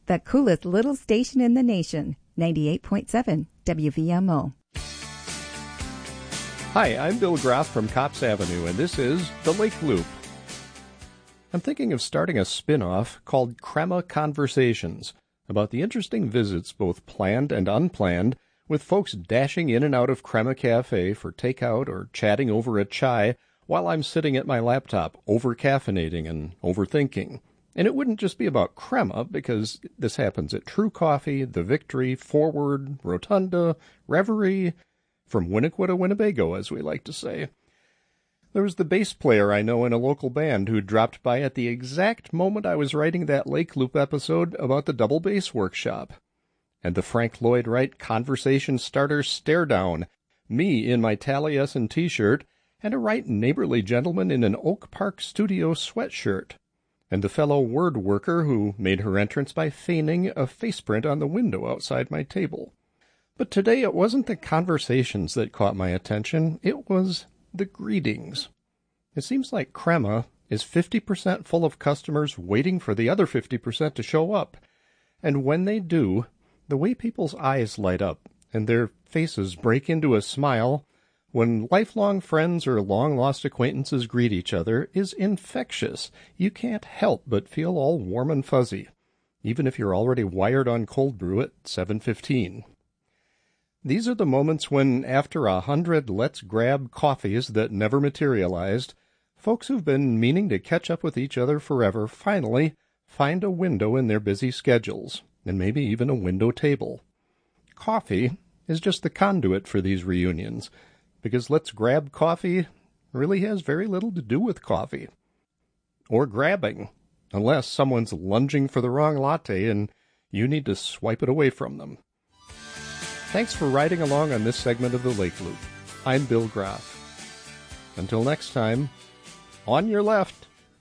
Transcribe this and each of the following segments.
the coolest little station in the nation, 98.7 WVMO. Hi, I'm Bill Groff from Cops Avenue, and this is The Lake Loop. I'm thinking of starting a spin-off called Crema Conversations, about the interesting visits, both planned and unplanned, with folks dashing in and out of Crema Cafe for takeout or chatting over a chai while I'm sitting at my laptop, over-caffeinating and overthinking. And it wouldn't just be about Crema, because this happens at True Coffee, The Victory, Forward, Rotunda, Reverie, from Winnequa to Winnebago, as we like to say. There was the bass player I know in a local band who dropped by at the exact moment I was writing that Lake Loop episode about the double bass workshop. And the Frank Lloyd Wright conversation starter stare down, me in my Taliesin t-shirt, and a right neighborly gentleman in an Oak Park Studio sweatshirt, and the fellow word worker who made her entrance by feigning a faceprint on the window outside my table. But today it wasn't the conversations that caught my attention, it was the greetings. It seems like Crema is 50% full of customers waiting for the other 50% to show up, and when they do, the way people's eyes light up and their faces break into a smile when lifelong friends or long-lost acquaintances greet each other is infectious. You can't help but feel all warm and fuzzy, even if you're already wired on cold brew at 7:15. These are the moments when, after 100 let's grab coffees that never materialized, folks who've been meaning to catch up with each other forever finally find a window in their busy schedules, and maybe even a window table. Coffee is just the conduit for these reunions, because let's grab coffee really has very little to do with coffee. Or grabbing, unless someone's lunging for the wrong latte and you need to swipe it away from them. Thanks for riding along on this segment of the Lake Loop. I'm Bill Groff. Until next time, on your left.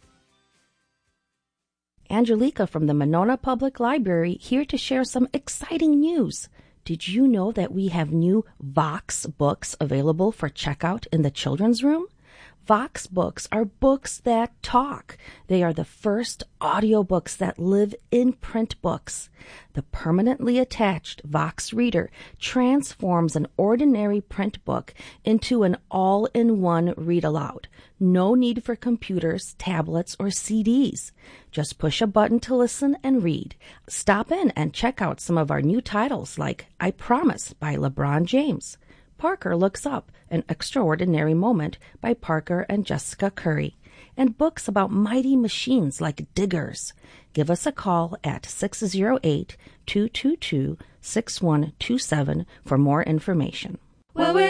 Angelica from the Monona Public Library here to share some exciting news. Did you know that we have new Vox books available for checkout in the children's room? Vox books are books that talk. They are the first audiobooks that live in print books. The permanently attached Vox Reader transforms an ordinary print book into an all-in-one read-aloud. No need for computers, tablets, or CDs. Just push a button to listen and read. Stop in and check out some of our new titles like I Promise by LeBron James, Parker Looks Up, An Extraordinary Moment by Parker and Jessica Curry, and books about mighty machines like diggers. Give us a call at 608-222-6127 for more information.